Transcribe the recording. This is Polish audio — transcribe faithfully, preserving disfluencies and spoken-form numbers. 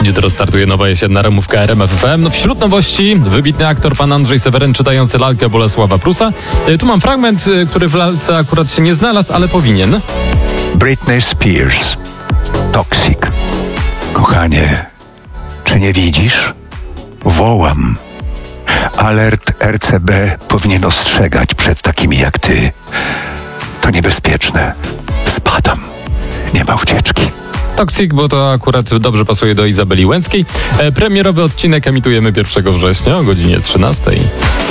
Jutro startuje nowa jesienna ramówka R M F F M. No wśród nowości wybitny aktor pan Andrzej Seweryn czytający lalkę Bolesława Prusa. Tu mam fragment, który w lalce akurat się nie znalazł, ale powinien. Britney Spears. Toxic. Kochanie, czy nie widzisz? Wołam. Alert R C B powinien ostrzegać przed takimi jak ty. To niebezpieczne. Spadam. Nie ma ucieczki. Toxic, bo to akurat dobrze pasuje do Izabeli Łęckiej. E, premierowy odcinek emitujemy pierwszego września o godzinie trzynastej.